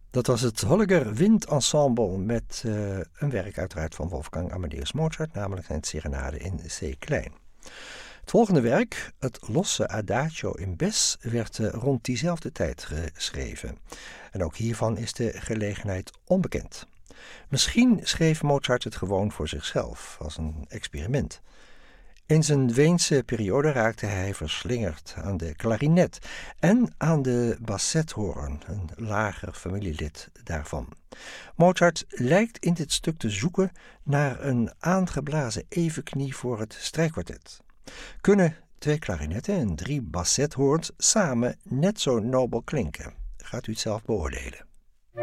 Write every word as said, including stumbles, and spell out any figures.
Dat was het Holger Wind Ensemble met uh, een werk uiteraard van Wolfgang Amadeus Mozart, namelijk zijn Serenade in C klein. Het volgende werk, het losse Adagio in Bes, werd uh, rond diezelfde tijd geschreven. En ook hiervan is de gelegenheid onbekend. Misschien schreef Mozart het gewoon voor zichzelf, als een experiment. In zijn Weense periode raakte hij verslingerd aan de klarinet en aan de bassethoorn, een lager familielid daarvan. Mozart lijkt in dit stuk te zoeken naar een aangeblazen evenknie voor het strijkkwartet. Kunnen twee klarinetten en drie bassethoorns samen net zo nobel klinken? Gaat u het zelf beoordelen.